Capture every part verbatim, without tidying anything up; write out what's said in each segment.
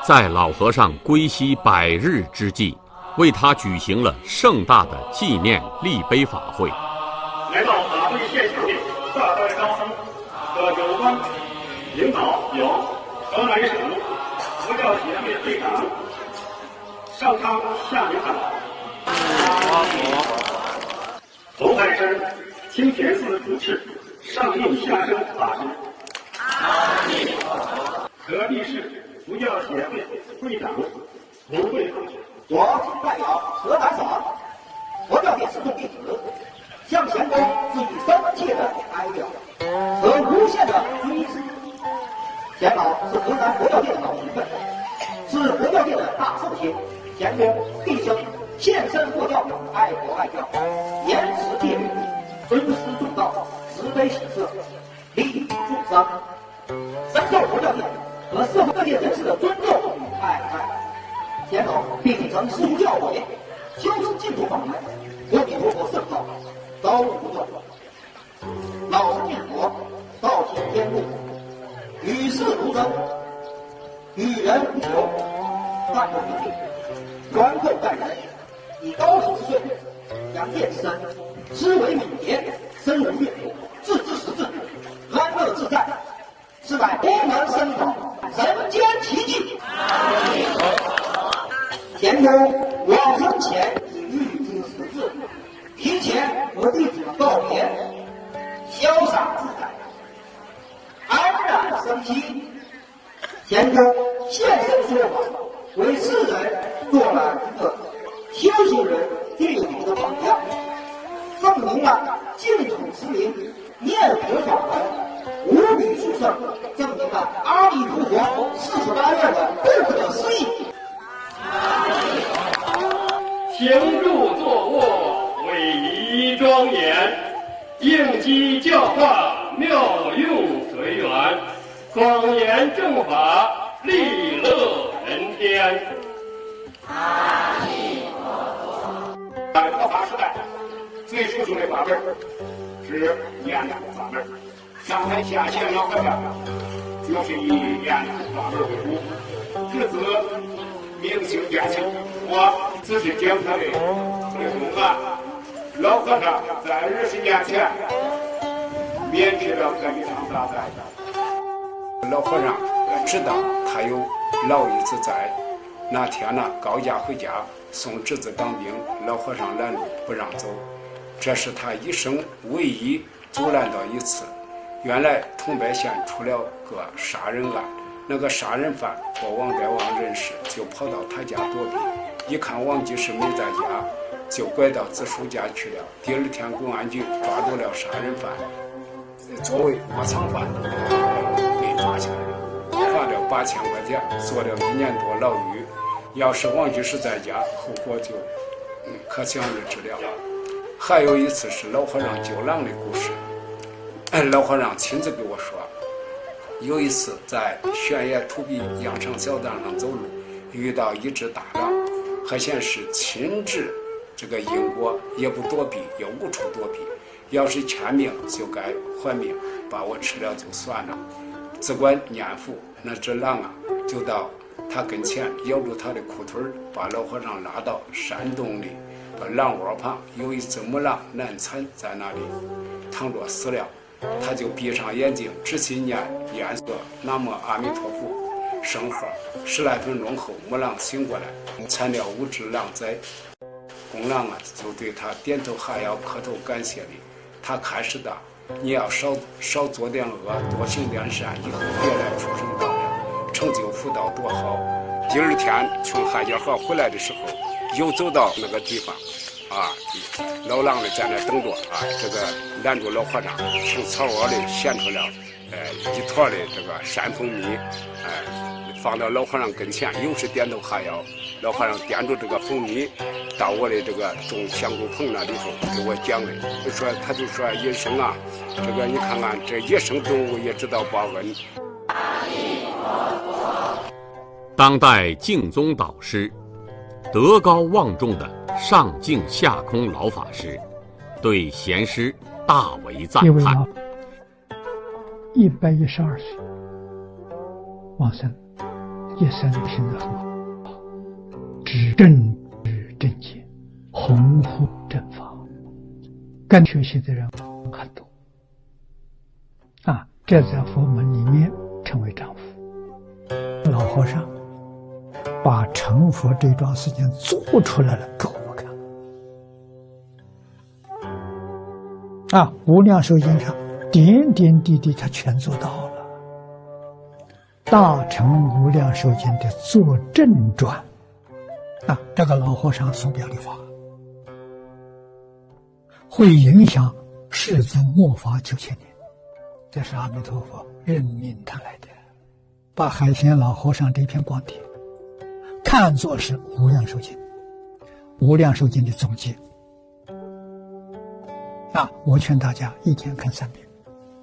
在老和尚归西百日之际，为他举行了盛大的纪念立碑法会。 来到法会现场的大代高僧和有关领导有河南省佛教协会会长上苍下明堂，头海山清田寺主持上应下生法师，隔壁市佛教协会会长卢慧芳， 我代表河南省佛教界始终弟子，向前公致以深切的哀悼和无限的追思。钱老是河南佛教界的老前辈，是佛教界的大圣贤。钱公毕生献身佛教，爱国爱教，严持戒律，尊师重道，慈悲喜舍，利益众生，深受佛教界和社会各界人士的尊重与爱戴。钱老并继承师父教诲，修持净土法门，阿弥陀佛圣号，朝无不断。老实念佛，道行天路，与世无争，与人无求，淡泊平静，宽厚待人，以高十之岁，扬见之身，思维敏捷，身无越途，自知实质，安乐自在，是乃佛门僧宝，人间奇迹。前公往生前已预知时至，提前和弟子们告别，潇洒自在，安然生息。前公现身说法，为世人做了一个修行人最好的榜样，证明了净土之名，念佛法门无比殊胜，证明了阿弥陀佛四十八愿的不可思议。 行住坐卧，威仪庄严，应机教化，妙用随缘，广严正法，利乐人天。阿弥陀佛。在佛法时代，最殊胜的法门是念佛法门。上台下线老和尚就是以念佛法门为主，至此明心见性。我只是讲他的内容啊。老和尚在二十年前免去了这一场大灾。 老和尚知道他有老姨子在，那天呢，高家回家送侄子当兵，老和尚拦住不让走，这是他一生唯一阻拦到一次。原来桐柏县出了个杀人案，那个杀人犯和王德旺认识，就跑到他家躲避，一看王居士没在家，就拐到子叔家去了。第二天公安局抓住了杀人犯，作为窝藏犯被抓起来了，罚了八千块钱，坐了一年多牢狱。要是王居士在家，后果就可想而知了。还有一次是老和尚救狼的故事，老和尚亲自给我说，有一次在悬崖土壁羊肠小道上走路，遇到一只大狼，还显示亲治这个因果，也不躲避，也无处躲避，要是欠命就该还命，把我吃了就算了。只管念佛，那只狼啊就到他跟前咬住他的裤腿，把老和尚拉到山洞里的狼窝旁，有一只母狼难产在那里躺着死了，他就闭上眼睛直心念念诵南无阿弥陀佛圣号，十来分钟后母狼醒过来，产了五只狼崽。公狼啊就对他点头哈腰磕头感谢的，他开始的你要少少做点恶，多行点善，以后别来出生道了，成就福道多好。第二天从海家河回来的时候，又走到那个地方啊，老狼的在那等着啊，这个拦住老和尚，从草窝里衔出了呃一坨的这个山蜂蜜，哎、呃，放到老和尚跟前，又是点头哈腰。老和尚掂住这个蜂蜜，到我的这个种香菇棚那里头给我讲的，就说他就说医生啊，这个你看看这野生动物也知道报恩。 当代净宗导师，德高望重的上净下空老法师，对贤师大为赞叹。 一百一十二岁往生， 一生行得很好，知正知正见，弘护正法，跟学习的人很多啊，这在佛门里面称为丈夫。老和尚把成佛这桩事情做出来了给我们看啊，无量寿经上点点滴滴他全做到了。大乘无量寿经的作证传啊，这个老和尚所表的法会影响世尊末法九千年，这是阿弥陀佛任命他来的，把海贤老和尚这篇光碟看作是无量寿经，无量寿经的总结啊！我劝大家一天看三遍，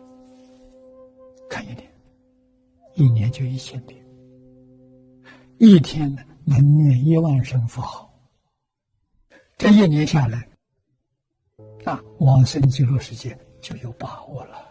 看一年，一年就一千遍，一天呢能念一万声佛号，这一年下来啊，往生极乐世界就有把握了。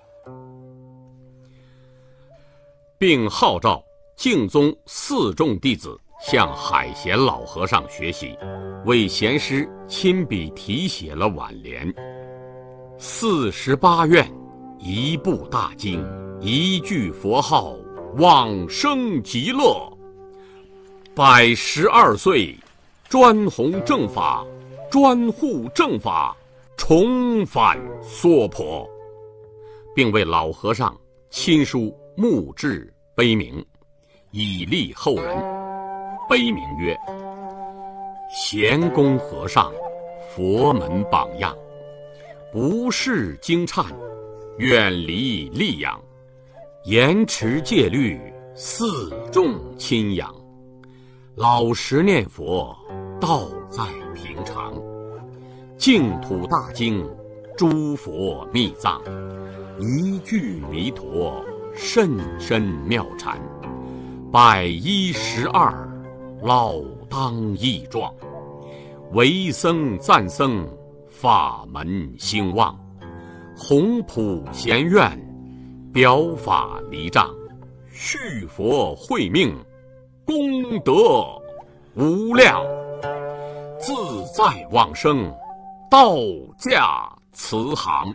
并号召净宗四众弟子向海贤老和尚学习，为贤师亲笔题写了挽联：四十八愿，一部大经，一句佛号，往生极乐。百十二岁，专弘正法，专护正法，重返娑婆，并为老和尚亲书墓志碑铭，以利后人。碑铭曰：贤公和尚，佛门榜样，不识经忏，远离戾养，严持戒律，四众亲仰，老实念佛，道在平常，净土大经，诸佛密藏，一句弥陀，甚深妙禅，百一十二，老当益壮，为僧赞僧，法门兴旺，弘普贤愿，表法离障，续佛慧命，功德无量，自在往生，道驾慈航。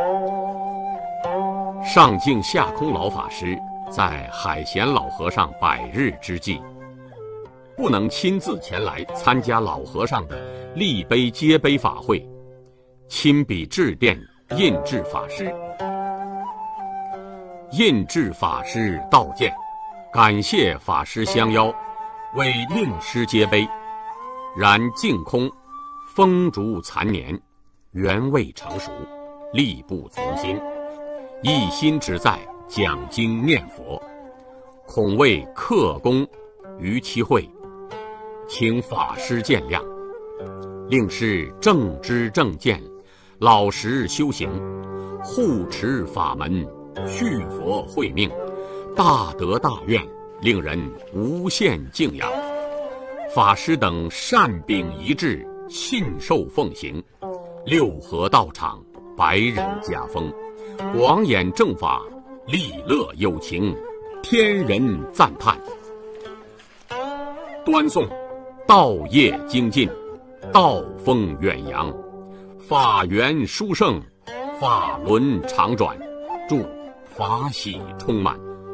上净下空老法师在海贤老和尚百日之际，不能亲自前来参加老和尚的立碑接碑法会，亲笔致电印制法师。印制法师道见，感谢法师相邀，为令师接碑，然净空风烛残年，原未成熟，力不从心，一心只在讲经念佛，恐为克功于其会，请法师见谅。令师正知正见，老实修行，护持法门，续佛慧命，大德大愿，令人无限敬仰。法师等善秉一致，信受奉行，六合道场，百人家风，广演正法，利乐有情，天人赞叹。端诵道业精进，道风远扬，法缘殊胜，法轮常转，祝法喜充满。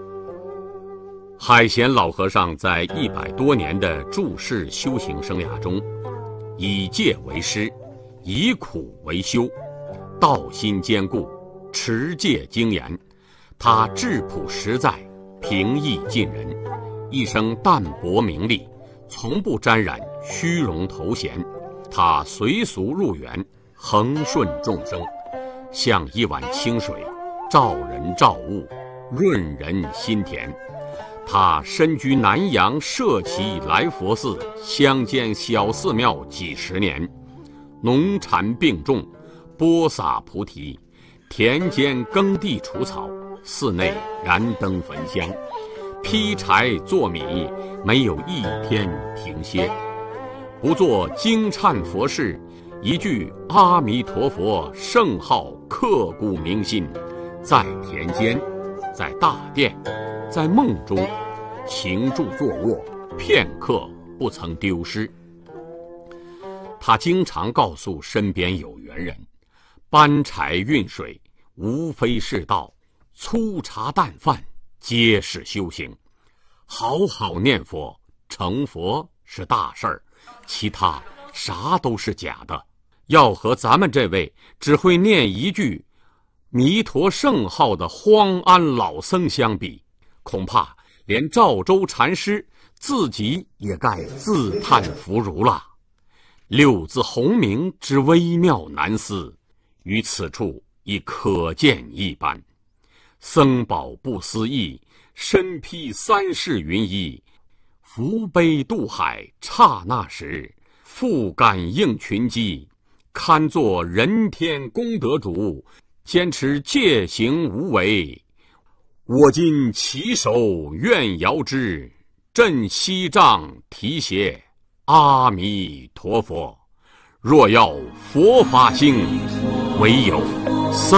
海贤老和尚在一百多年的住世修行生涯中，以戒为师，以苦为修，道心坚固，持戒精严。他质朴实在，平易近人，一生淡泊名利，从不沾染虚荣头衔。他随俗入园，恒顺众生，像一碗清水，照人照物，润人心田。他身居南阳舍旗来佛寺乡间小寺庙几十年，农禅并种，播撒菩提，田间耕地除草，寺内燃灯焚香，劈柴做米，没有一天停歇。不做经忏佛事，一句阿弥陀佛圣号刻骨铭心，在田间，在大殿，在梦中， 行住坐卧，片刻不曾丢失。他经常告诉身边有缘人，搬柴运水无非是道，粗茶淡饭皆是修行。好好念佛成佛是大事儿，其他啥都是假的。要和咱们这位只会念一句弥陀圣号的荒安老僧相比，恐怕连赵州禅师自己也该自叹弗如了。六字洪名之微妙难思，于此处已可见一斑。僧宝不思议，身披三世云衣，扶悲渡海刹那时，复感应群机，堪作人天功德主，坚持戒行无为。我今起手愿遥之，振西杖提携阿弥陀佛。若要佛法兴，唯有